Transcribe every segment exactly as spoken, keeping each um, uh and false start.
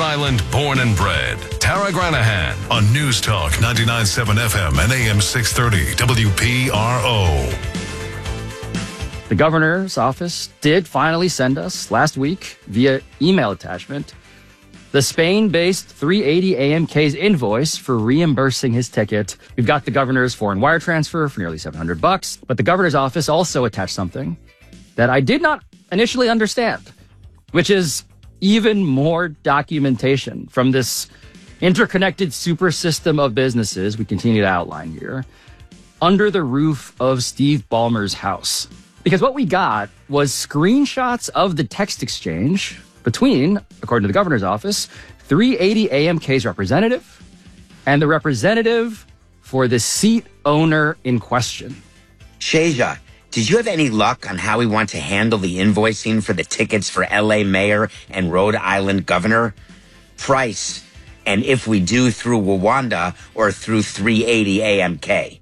Island born and bred. Tara Granahan on News Talk ninety-nine point seven F M and A M six thirty W P R O. The governor's office did finally send us last week via email attachment the Spain-based three eighty A M K's invoice for reimbursing his ticket. We've got the governor's foreign wire transfer for nearly seven hundred bucks, but the governor's office also attached something that I did not initially understand, which is even more documentation from this interconnected super system of businesses we continue to outline here under the roof of Steve Ballmer's house. Because what we got was screenshots of the text exchange between, according to the governor's office, three eighty A M K's representative and the representative for the seat owner in question. Shaja, did you have any luck on how we want to handle the invoicing for the tickets for L A mayor and Rhode Island governor? Price, and if we do through Wawanda or through three eighty A M K.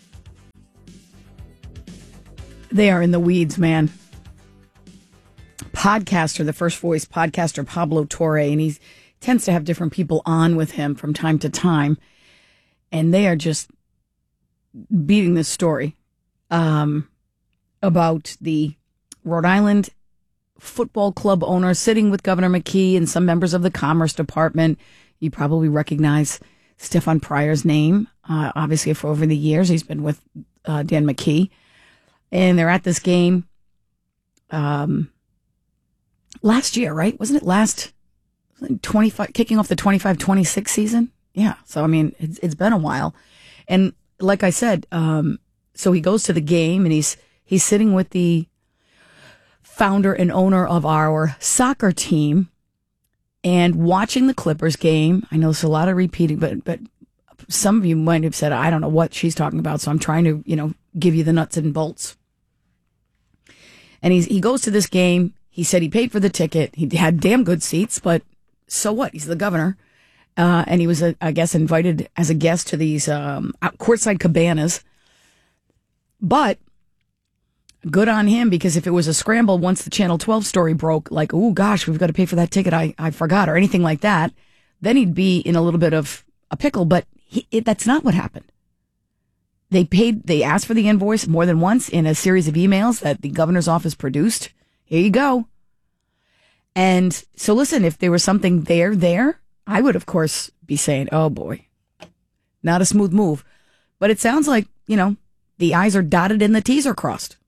They are in the weeds, man. Podcaster, the First Voice podcaster, Pablo Torre, and he tends to have different people on with him from time to time, and they are just beating this story um, about the Rhode Island football club owner sitting with Governor McKee and some members of the Commerce Department. You probably recognize Stefan Pryor's name, uh, obviously, for over the years. He's been with uh, Dan McKee. And they're at this game um, last year, right? Wasn't it last twenty-five, kicking off the twenty-five twenty-six season? Yeah. So, I mean, it's, it's been a while. And like I said, um, so he goes to the game and he's he's sitting with the founder and owner of our soccer team and watching the Clippers game. I know there's a lot of repeating, but but some of you might have said, I don't know what she's talking about. So I'm trying to, you know, give you the nuts and bolts. And he's, he goes to this game. He said he paid for the ticket. He had damn good seats, but so what? He's the governor. Uh, and he was, uh, I guess, invited as a guest to these um, out courtside cabanas. But good on him, because if it was a scramble once the Channel twelve story broke, like, oh gosh, we've got to pay for that ticket, I, I forgot, or anything like that, then he'd be in a little bit of a pickle. But he, it, that's not what happened. They paid, they asked for the invoice more than once in a series of emails that the governor's office produced. Here you go. And so listen, if there was something there, there, I would, of course, be saying, oh boy, not a smooth move. But it sounds like, you know, the I's are dotted and the T's are crossed.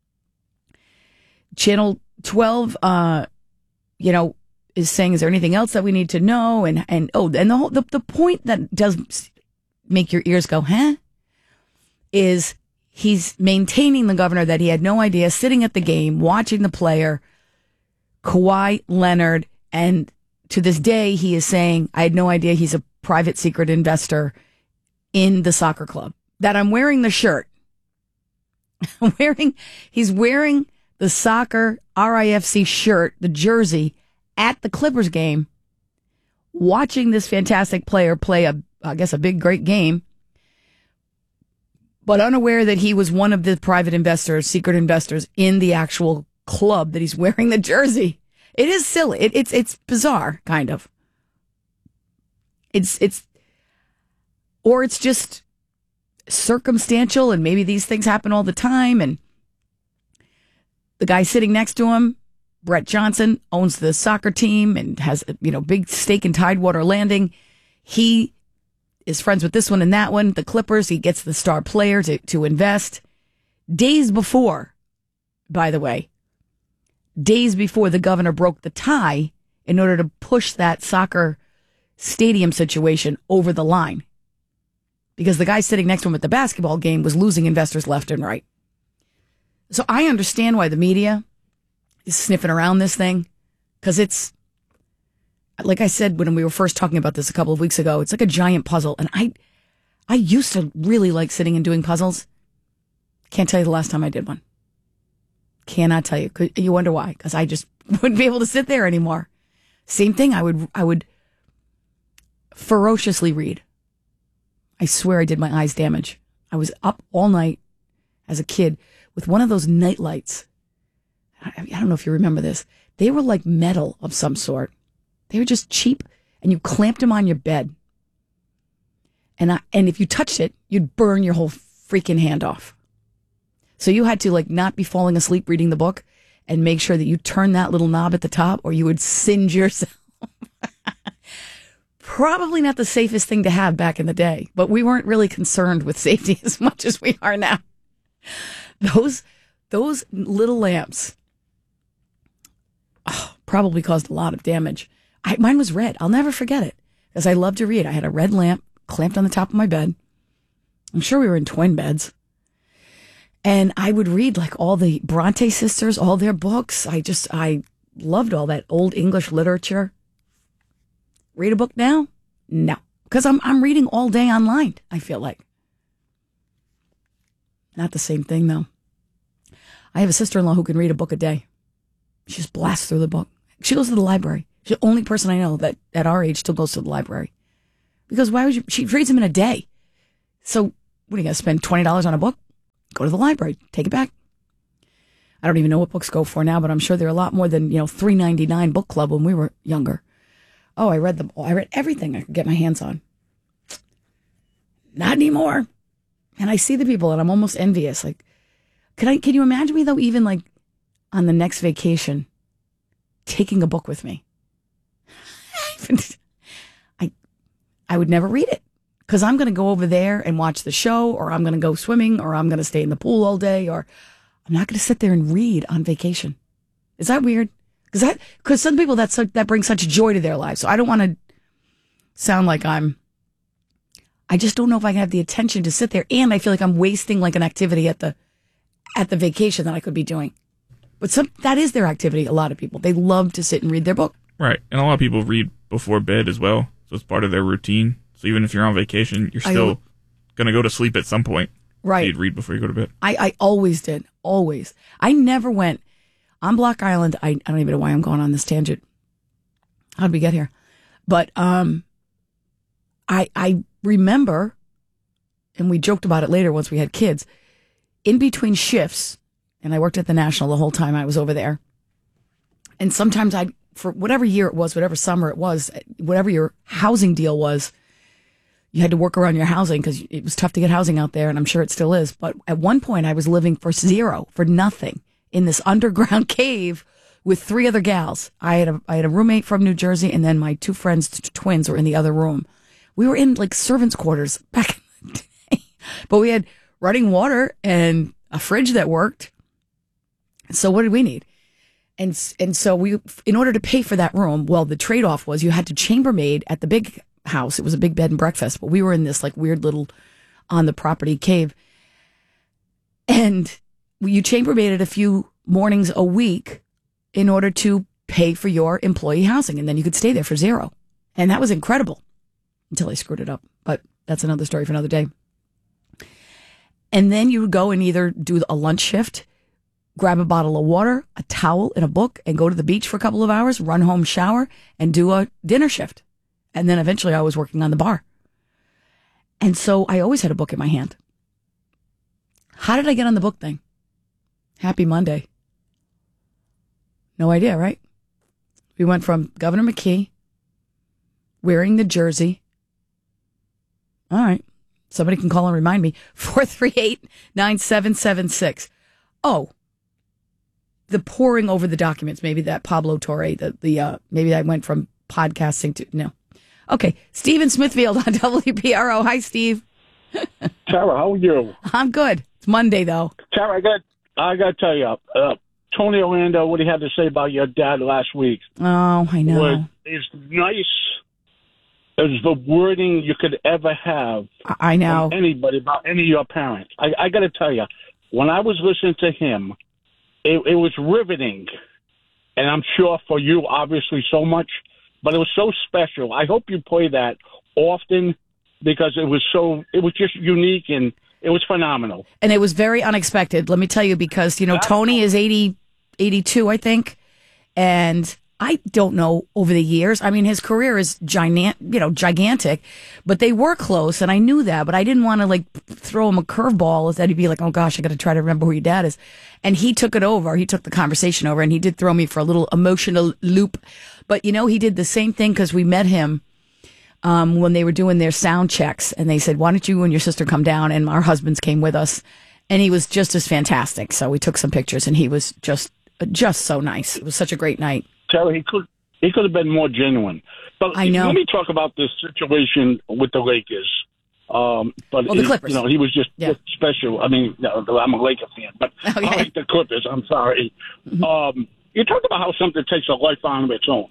Channel twelve, uh, you know, is saying, is there anything else that we need to know? And, and oh, and the whole, the, the point that does make your ears go, huh? Is he's maintaining the governor that he had no idea, sitting at the game, watching the player, Kawhi Leonard, and to this day, he is saying, I had no idea he's a private secret investor in the soccer club. That I'm wearing the shirt. wearing, he's wearing the soccer R I F C shirt, the jersey, at the Clippers game, watching this fantastic player play a, I guess, a big, great game, but unaware that he was one of the private investors, secret investors in the actual club that he's wearing the jersey. It is silly. It, it's it's bizarre, kind of. It's it's, or it's just circumstantial, and maybe these things happen all the time. And the guy sitting next to him, Brett Johnson, owns the soccer team and has, you know, big stake in Tidewater Landing. He is friends with this one and that one, the Clippers. He gets the star player to, to invest. Days before, by the way, days before the governor broke the tie in order to push that soccer stadium situation over the line. Because the guy sitting next to him at the basketball game was losing investors left and right. So I understand why the media is sniffing around this thing, because it's, like I said when we were first talking about this a couple of weeks ago, it's like a giant puzzle. And I I used to really like sitting and doing puzzles. Can't tell you the last time I did one. Cannot tell you. You wonder why? Because I just wouldn't be able to sit there anymore. Same thing. I would I would ferociously read. I swear I did my eyes damage. I was up all night as a kid with one of those night lights. I, I don't know if you remember this. They were like metal of some sort. They were just cheap, and you clamped them on your bed. And I, and if you touched it, you'd burn your whole freaking hand off. So you had to like not be falling asleep reading the book and make sure that you turn that little knob at the top or you would singe yourself. Probably not the safest thing to have back in the day, but we weren't really concerned with safety as much as we are now. Those, those little lamps oh, probably caused a lot of damage. I, mine was red. I'll never forget it because I love to read. I had a red lamp clamped on the top of my bed. I'm sure we were in twin beds. And I would read like all the Bronte sisters, all their books. I just, I loved all that old English literature. Read a book now? No. Because I'm, I'm reading all day online, I feel like. Not the same thing, though. I have a sister-in-law who can read a book a day. She just blasts through the book. She goes to the library. She's the only person I know that at our age still goes to the library. Because why would you? She reads them in a day. So what are you going to spend twenty dollars on a book? Go to the library. Take it back. I don't even know what books go for now, but I'm sure they're a lot more than, you know, three ninety-nine book club when we were younger. Oh, I read them. I read everything I could get my hands on. Not anymore. And I see the people and I'm almost envious. Like, can I, can you imagine me though, even like on the next vacation, taking a book with me? I, I would never read it because I'm going to go over there and watch the show, or I'm going to go swimming, or I'm going to stay in the pool all day, or I'm not going to sit there and read on vacation. Is that weird? Because that, because some people that's so, that brings such joy to their lives. So I don't want to sound like I'm. I just don't know if I can have the attention to sit there, and I feel like I'm wasting like an activity at the at the vacation that I could be doing. But some that is their activity. A lot of people, they love to sit and read their book. Right, and a lot of people read before bed as well, so it's part of their routine. So even if you're on vacation, you're still going to go to sleep at some point. Right. You'd read before you go to bed. I, I always did. Always. I never went on Block Island. I, I don't even know why I'm going on this tangent. How'd we get here? But um, I I remember, and we joked about it later once we had kids, in between shifts, and I worked at the National the whole time I was over there. And sometimes I, for whatever year it was, whatever summer it was, whatever your housing deal was, you had to work around your housing because it was tough to get housing out there, and I'm sure it still is. But at one point, I was living for zero, for nothing, in this underground cave with three other gals. I had a I had a roommate from New Jersey, and then my two friends, t- twins, were in the other room. We were in like servants' quarters back in the day, but we had running water and a fridge that worked. So what did we need? And and so we, in order to pay for that room, well, the trade-off was you had to chambermaid at the big house. It was a big bed and breakfast, but we were in this like weird little on the property cave. And you chambermaided a few mornings a week in order to pay for your employee housing. And then you could stay there for zero. And that was incredible until I screwed it up. But that's another story for another day. And then you would go and either do a lunch shift, grab a bottle of water, a towel, and a book, and go to the beach for a couple of hours, run home, shower, and do a dinner shift. And then eventually I was working on the bar. And so I always had a book in my hand. How did I get on the book thing? Happy Monday. No idea, right? We went from Governor McKee, wearing the jersey. All right. Somebody can call and remind me. four three eight, nine seven seven six. Oh, the poring over the documents. Maybe that Pablo Torre, the, the uh, maybe I went from podcasting to, no. Okay, Stephen Smithfield on W P R O. Hi, Steve. Tara, how are you? I'm good. It's Monday, though. Tara, I got I got to tell you, uh, Tony Orlando, what he had to say about your dad last week. Oh, I know. Was is nice as the wording you could ever have. I know. From anybody about any of your parents. I, I got to tell you, when I was listening to him, it, it was riveting, and I'm sure for you, obviously, so much. But it was so special. I hope you play that often because it was so, it was just unique and it was phenomenal. And it was very unexpected, let me tell you, because, you know, Tony is eighty, eighty-two, I think. And I don't know over the years. I mean, his career is giant, you know, gigantic, but they were close. And I knew that, but I didn't want to like throw him a curveball that he'd be like, oh gosh, I got to try to remember who your dad is. And he took it over. He took the conversation over and he did throw me for a little emotional loop. But, you know, he did the same thing because we met him um, when they were doing their sound checks, and they said, "Why don't you and your sister come down?" And our husbands came with us, and he was just as fantastic. So we took some pictures, and he was just just so nice. It was such a great night. Terry, he could he could have been more genuine. But I know. Let me talk about this situation with the Lakers. Um, but well, the it, Clippers. you know, he was just, yeah. just special. I mean, no, I'm a Laker fan, but okay. I like the Clippers. I'm sorry. Mm-hmm. Um, you talk about how something takes a life on its own.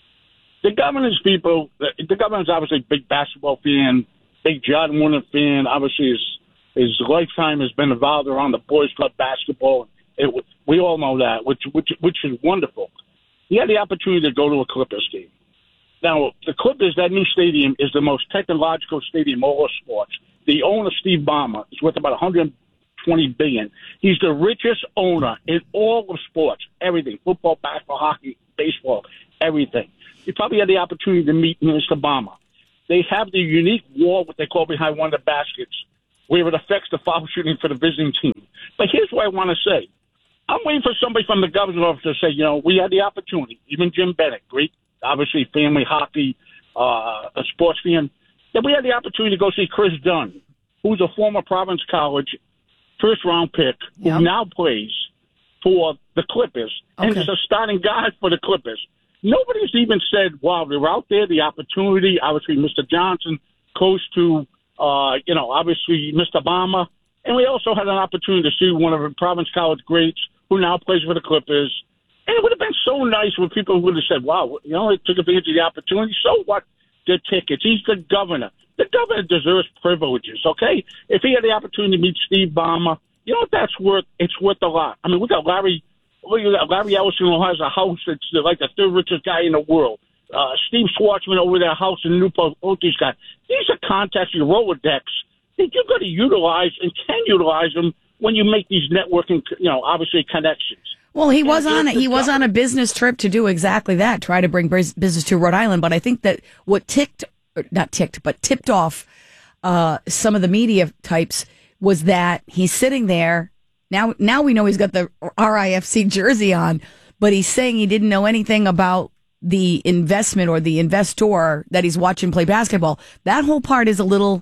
The governor's people, the, the governor's obviously a big basketball fan, big Jordan Warner fan. Obviously, his his lifetime has been involved around the boys' club basketball. It, we all know that, which which which is wonderful. He had the opportunity to go to a Clippers game. Now, the Clippers, that new stadium, is the most technological stadium in all of sports. The owner, Steve Ballmer, is worth about one hundred twenty billion dollars. He's the richest owner in all of sports, everything, football, basketball, hockey, baseball, everything. You probably had the opportunity to meet Mister Ballmer. They have the unique wall, what they call behind one of the baskets, where it affects the foul shooting for the visiting team. But here's what I want to say. I'm waiting for somebody from the governor's office to say, you know, we had the opportunity, even Jim Bennett, great, obviously family hockey, uh, a sports fan, that we had the opportunity to go see Chris Dunn, who's a former Providence College first-round pick, who yep. now plays for the Clippers, and okay. is a starting guy for the Clippers. Nobody's even said, wow, they're out there, the opportunity. Obviously, Mister Johnson, close to, uh, you know, obviously Mister Ballmer. And we also had an opportunity to see one of the Providence College greats who now plays for the Clippers. And it would have been so nice when people would have said, wow, you know, they took advantage of the opportunity. So what? The tickets. He's the governor. The governor deserves privileges, okay? If he had the opportunity to meet Steve Ballmer, you know what that's worth? It's worth a lot. I mean, we got Larry Larry Ellison, who has a house that's like the third richest guy in the world. Uh, Steve Schwartzman over their house in Newport, both these guys. These are contacts, your Rolodex, that you've got to utilize and can utilize them when you make these networking, you know, obviously connections. Well, he was on he was on a business trip to do exactly that, try to bring business to Rhode Island. But I think that what ticked, not ticked, but tipped off uh, some of the media types was that he's sitting there. Now, now we know he's got the R I F C jersey on, but he's saying he didn't know anything about the investment or the investor that he's watching play basketball. That whole part is a little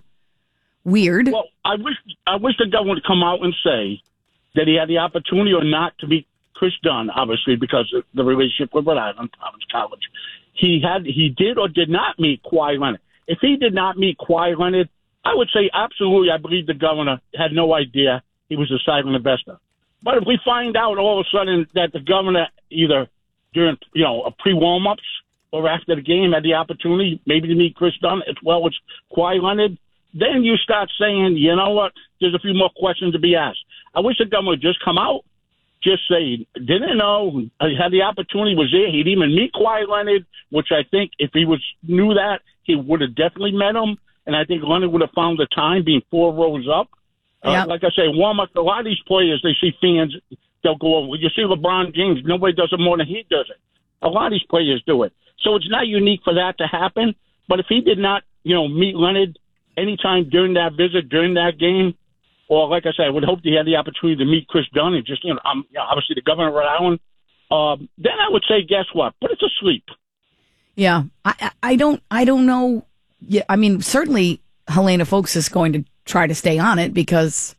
weird. Well, I wish I wish the government would come out and say that he had the opportunity or not to meet Chris Dunn, obviously, because of the relationship with Rhode Island Providence College. He had, he did or did not meet Kawhi Leonard. If he did not meet Kawhi Leonard, I would say absolutely. I believe the governor had no idea he was a silent investor. But if we find out all of a sudden that the governor either during, you know, a pre-warm-ups or after the game had the opportunity maybe to meet Chris Dunn as well as Kawhi Leonard, then you start saying, you know what, there's a few more questions to be asked. I wish the governor would just come out, just say, didn't know, had the opportunity, was there. He'd even meet Kawhi Leonard, which I think if he was knew that, he would have definitely met him. And I think Leonard would have found the time being four rows up. Uh, yep. Like I say, warm up. A lot of these players, they see fans, they'll go over. You see LeBron James, nobody does it more than he does it. A lot of these players do it. So it's not unique for that to happen. But if he did not, you know, meet Leonard anytime during that visit, during that game, or like I said, I would hope he had the opportunity to meet Chris Dunn and just, you know, um, you know obviously the governor of Rhode Island, um, then I would say, guess what? Put it to sleep. Yeah, I, I don't, I don't know. Yeah, I mean, certainly Helena Folks is going to try to stay on it because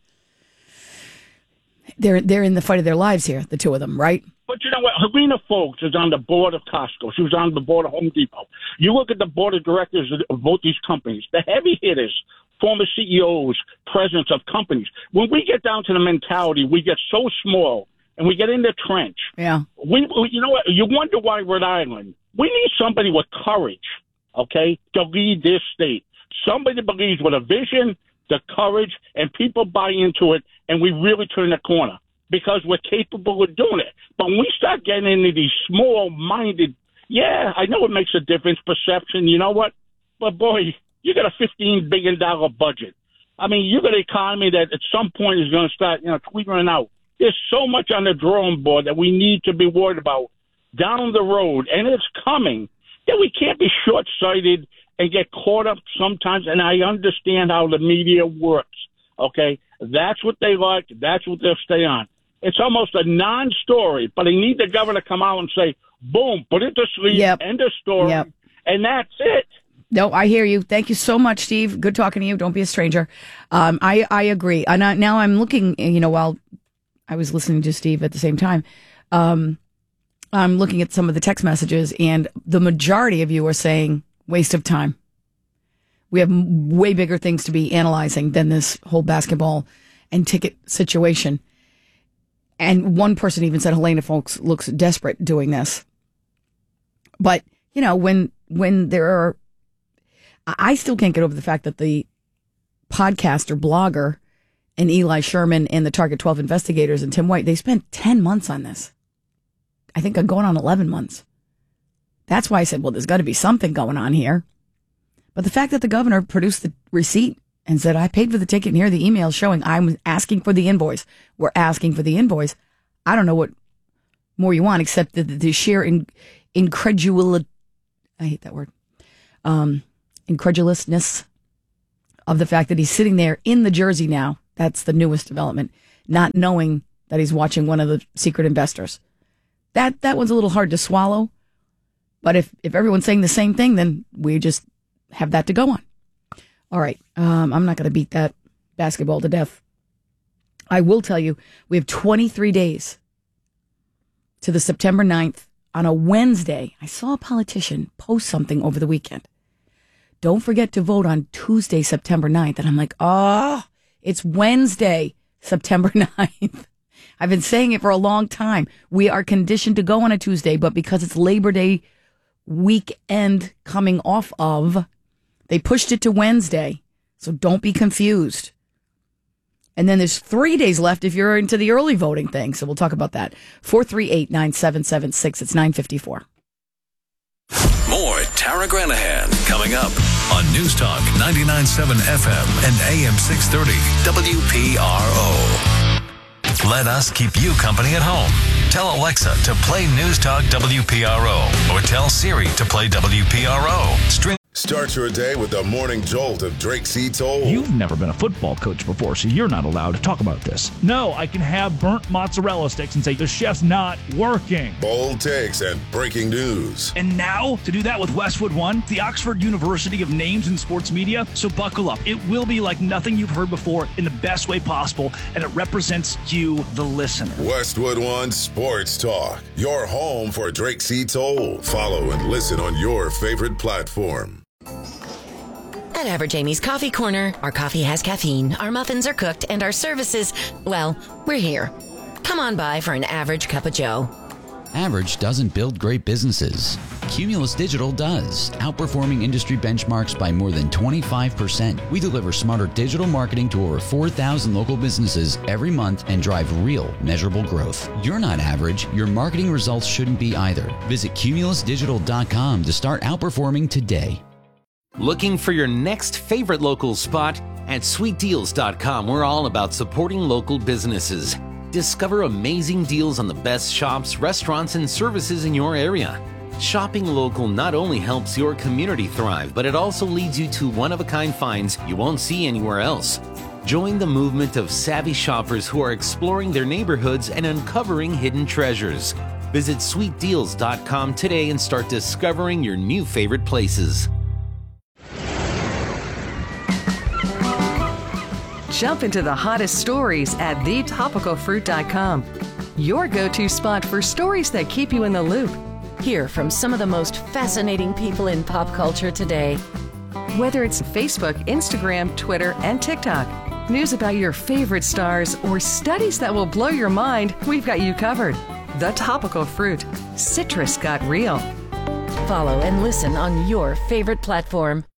they're they're in the fight of their lives here, the two of them, right? But you know what? Helena Folks is on the board of Costco. She was on the board of Home Depot. You look at the board of directors of both these companies, the heavy hitters, former C E Os, presidents of companies. When we get down to the mentality, we get so small and we get in the trench. Yeah. We, you know what? You wonder why Rhode Island. We need somebody with courage, okay, to lead this state. Somebody that believes with a vision, the courage, and people buy into it, and we really turn the corner because we're capable of doing it. But when we start getting into these small-minded, yeah, I know it makes a difference, perception, you know what? But, boy, you got a fifteen billion dollars budget. I mean, you got an economy that at some point is going to start, you know, tweetering out. There's so much on the drawing board that we need to be worried about down the road, and it's coming, that we can't be short-sighted and get caught up sometimes. And I understand how the media works, okay? That's what they like. That's what they'll stay on. It's almost a non-story, but I need the governor to come out and say, boom, put it to sleep, yep. end of story, yep. and that's it. No, I hear you. Thank you so much, Steve. Good talking to you. Don't be a stranger. Um, I, I agree. And I, now I'm looking, you know, while I was listening to Steve at the same time, um, I'm looking at some of the text messages, and the majority of you are saying waste of time. We have way bigger things to be analyzing than this whole basketball and ticket situation. And one person even said Helena Folks looks desperate doing this. But, you know, when when there are, I still can't get over the fact that the podcaster, blogger, and Eli Sherman and the Target twelve investigators and Tim White, they spent ten months on this. I think I'm going on eleven months. That's why I said, well, there's got to be something going on here. But the fact that the governor produced the receipt and said, I paid for the ticket, and here are the emails showing I'm asking for the invoice. We're asking for the invoice. I don't know what more you want, except the, the sheer in, incredulity. I hate that word. Um, incredulousness of the fact that he's sitting there in the jersey now. That's the newest development, not knowing that he's watching one of the secret investors. That that one's a little hard to swallow. But if, if everyone's saying the same thing, then we just have that to go on. All right. Um, I'm not going to beat that basketball to death. I will tell you, we have twenty-three days to the September ninth on a Wednesday. I saw a politician post something over the weekend. Don't forget to vote on Tuesday, September ninth. And I'm like, oh, it's Wednesday, September ninth. I've been saying it for a long time. We are conditioned to go on a Tuesday, but because it's Labor Day weekend coming off of, they pushed it to Wednesday. So don't be confused. And then there's three days left if you're into the early voting thing. So we'll talk about that. four three eight, nine seven seven six. It's nine fifty-four. More Tara Granahan coming up on News Talk ninety-nine point seven F M and A M six thirty W P R O. Let us keep you company at home. Tell Alexa to play News Talk W P R O or tell Siri to play W P R O. Stream. Start your day with the morning jolt of Drake C. Toll. You've never been a football coach before, so you're not allowed to talk about this. No, I can have burnt mozzarella sticks and say the chef's not working. Bold takes and breaking news. And now, to do that with Westwood One, the Oxford University of names in sports media. So buckle up. It will be like nothing you've heard before in the best way possible, and it represents you, the listener. Westwood One Sports Talk, your home for Drake C. Toll. Follow and listen on your favorite platform. At Average Amy's Coffee Corner, our coffee has caffeine, our muffins are cooked, and our services, well, we're here. Come on by for an average cup of joe. Average doesn't build great businesses. Cumulus Digital does, outperforming industry benchmarks by more than twenty-five percent. We deliver smarter digital marketing to over four thousand local businesses every month and drive real, measurable growth. You're not average. Your marketing results shouldn't be either. Visit cumulus digital dot com to start outperforming today. Looking for your next favorite local spot? At sweet deals dot com, we're all about supporting local businesses. Discover amazing deals on the best shops, restaurants, and services in your area. Shopping local not only helps your community thrive, but it also leads you to one-of-a-kind finds you won't see anywhere else. Join the movement of savvy shoppers who are exploring their neighborhoods and uncovering hidden treasures. Visit sweet deals dot com today and start discovering your new favorite places. Jump into the hottest stories at the topical fruit dot com. Your go-to spot for stories that keep you in the loop. Hear from some of the most fascinating people in pop culture today. Whether it's Facebook, Instagram, Twitter, and TikTok, news about your favorite stars, or studies that will blow your mind, we've got you covered. The Topical Fruit. Citrus got real. Follow and listen on your favorite platform.